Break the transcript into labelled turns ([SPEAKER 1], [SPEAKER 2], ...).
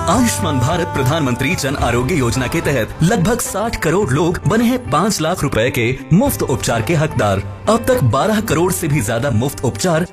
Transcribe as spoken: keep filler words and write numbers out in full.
[SPEAKER 1] आयुष्मान भारत प्रधानमंत्री जन आरोग्य योजना के तहत लगभग साठ करोड़ लोग बने हैं पाँच लाख रुपए के मुफ्त उपचार के हकदार। अब तक बारह करोड़ से भी ज्यादा मुफ्त उपचार